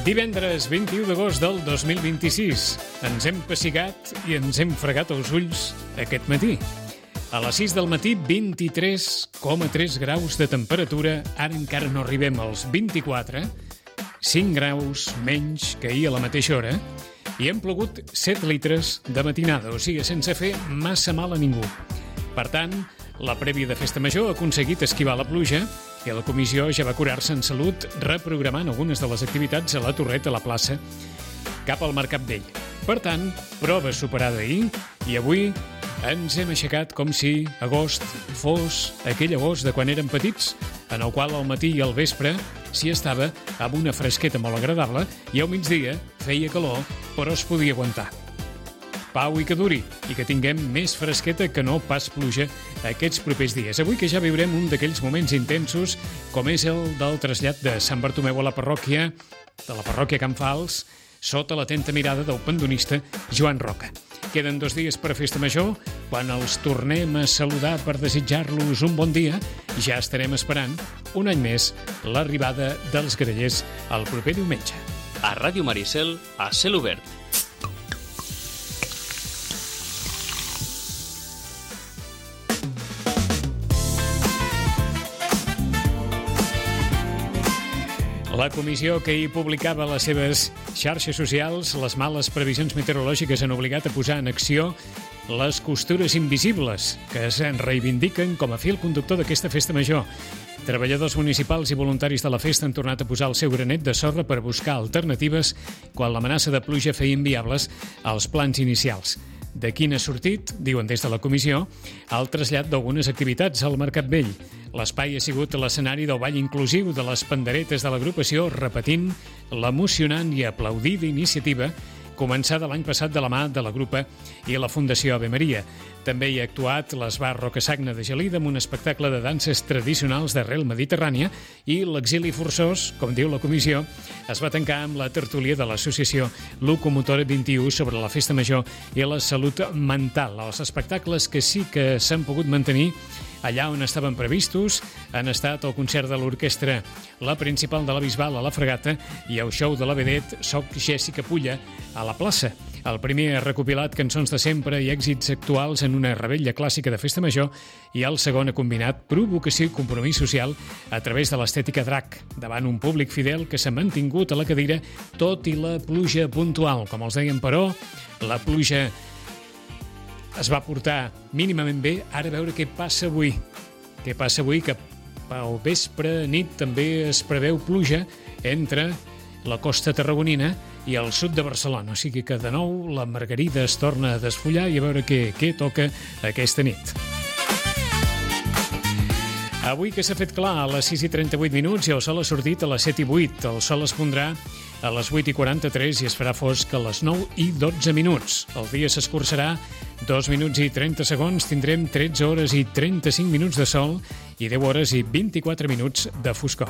Divendres 21 d'agost del 2026. Ens hem pessigat i ens hem fregat els ulls aquest matí. A les 6 del matí, 23,3 graus de temperatura. Ara encara no arribem als 24, 5 graus menys que ahir a la mateixa hora. I hem plogut 7 litres de matinada, o sigui, sense fer massa mal a ningú. Per tant, la prèvia de Festa Major ha aconseguit esquivar la pluja i la comissió ja va curar-se en salut reprogramant algunes de les activitats a la Torreta, a la plaça, cap al Mercat Vell. Per tant, prova superada ahir i avui ens hem aixecat com si agost fos aquell agost de quan érem petits, en el qual al matí i al vespre s'hi estava amb una fresqueta molt agradable i al migdia feia calor, però es podia aguantar. Pau i que duri, i que tinguem més fresqueta que no pas pluja aquests propers dies. Avui que ja viurem un d'aquells moments intensos, com és el del trasllat de Sant Bartomeu a la parròquia, de la parròquia Can Fals, sota l'atenta mirada del pendonista Joan Roca. Queden 2 dies per a Festa Major. Quan els tornem a saludar per desitjar-los un bon dia, ja estarem esperant un any més l'arribada dels grallers el proper diumenge. A Ràdio Maricel, a cel obert. La comissió que hi publicava a les seves xarxes socials les males previsions meteorològiques han obligat a posar en acció les costures invisibles que es reivindiquen com a fil conductor d'aquesta Festa Major. Treballadors municipals i voluntaris de la festa han tornat a posar el seu granet de sorra per buscar alternatives quan l'amenaça de pluja feia inviables els plans inicials. De quin ha sortit, diuen des de la comissió, el trasllat d'algunes activitats al Mercat Vell. L'espai ha sigut l'escenari del ball inclusiu de les panderetes de l'agrupació, repetint l'emocionant i aplaudida iniciativa començada l'any passat de la mà de la Grupa i la Fundació Ave Maria. També hi ha actuat l'Esbar Rocasagna de Gelida amb un espectacle de danses tradicionals d'arrel mediterrània i l'exili forçós, com diu la comissió, es va tancar amb la tertúlia de l'associació Locomotora 21 sobre la Festa Major i la salut mental. Els espectacles que sí que s'han pogut mantenir allà on estaven previstos han estat el concert de l'orquestra La Principal de la Bisbal a la Fregata i el show de la vedet Soc Jessica Pulla a la plaça. El primer ha recopilat cançons de sempre i èxits actuals en una revetlla clàssica de Festa Major i el segon ha combinat provocació i compromís social a través de l'estètica drac, davant un públic fidel que s'ha mantingut a la cadira tot i la pluja puntual. Com els deien, però, la pluja es va portar mínimament bé. Ara a veure què passa avui. Què passa avui, que al vespre, nit, també es preveu pluja entre la costa tarragonina i el sud de Barcelona. O sigui que de nou la margarida es torna a desfollar i a veure què toca aquesta nit. Avui que s'ha fet clar a les 6:38 i el sol ha sortit a les 7:08. El sol es pondrà a les 8:43 i es farà fosc a les 9:12. El dia s'escurçarà 2 minuts i 30 segons. Tindrem 13 hores i 35 minuts de sol i 10 hores i 24 minuts de foscor.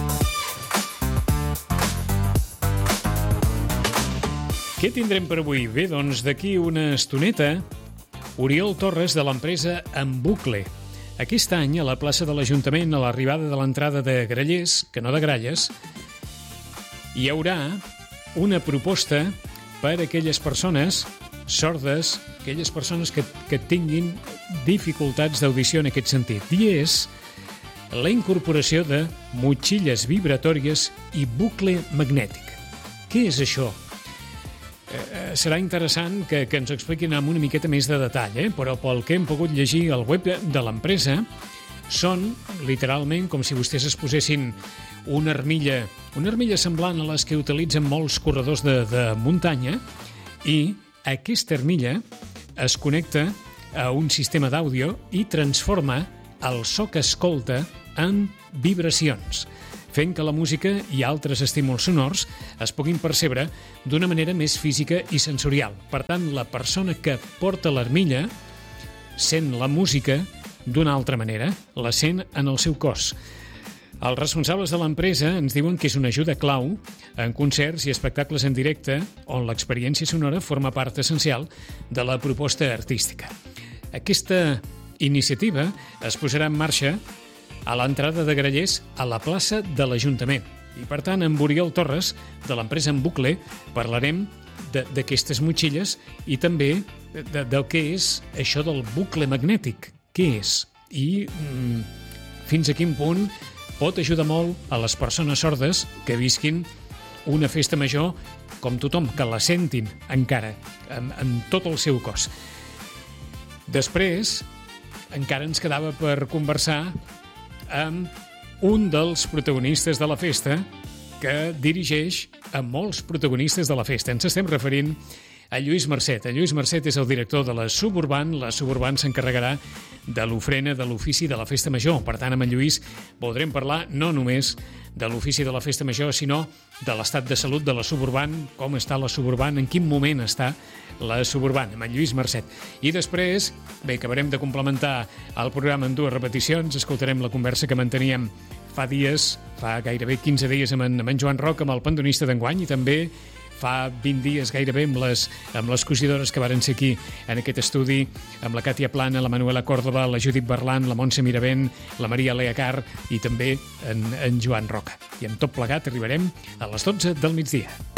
Què tindrem per avui? Bé, doncs d'aquí una estoneta, Oriol Torres de l'empresa En Bucle. Aquest any, a la plaça de l'Ajuntament, a l'arribada de l'entrada de grallers, que no de gralles, hi haurà una proposta per a aquelles persones sordes, aquelles persones que tinguin dificultats d'audició en aquest sentit. I és la incorporació de motxilles vibratòries i bucle magnètic. Què és això? Serà interessant que ens ho expliquin amb una miqueta més de detall, però pel que hem pogut llegir al web de l'empresa, són literalment com si vostès es posessin una armilla semblant a les que utilitzen molts corredors de muntanya, i aquesta armilla es connecta a un sistema d'àudio i transforma el so que escolta en vibracions, fent que la música i altres estímuls sonors es puguin percebre d'una manera més física i sensorial. Per tant, la persona que porta l'armilla sent la música d'una altra manera, la sent en el seu cos. Els responsables de l'empresa ens diuen que és una ajuda clau en concerts i espectacles en directe on l'experiència sonora forma part essencial de la proposta artística. Aquesta iniciativa es posarà en marxa a l'entrada de grallers a la plaça de l'Ajuntament. I, per tant, amb Oriol Torres, de l'empresa En Bucle, parlarem d'aquestes motxilles i també del que és això del bucle magnètic. Què és? I fins a quin punt pot ajudar molt a les persones sordes que visquin una festa major com tothom, que la sentin encara, amb tot el seu cos. Després, encara ens quedava per conversar amb un dels protagonistes de la festa que dirigeix a molts protagonistes de la festa. Ens estem referint a Lluís Marcet. En Lluís Marcet és el director de la Suburban. La Suburban s'encarregarà de l'ofrena de l'ofici de la Festa Major. Per tant, amb en Lluís podrem parlar no només de l'ofici de la Festa Major, sinó de l'estat de salut de la Suburban, com està la Suburban, en quin moment està la Suburban, amb en Lluís Marcet. I després, bé, acabarem de complementar el programa en 2 repeticions. Escoltarem la conversa que manteníem fa dies, fa gairebé 15 dies amb en Joan Roc, amb el pandonista d'enguany, i també fa 20 dies gairebé amb les cosidores que varen ser aquí en aquest estudi, amb la Càtia Plana, la Manuela Córdoba, la Judit Berlan, la Montse Miravent, la Maria Leacar i també en Joan Roca. I amb tot plegat arribarem a les 12 del migdia.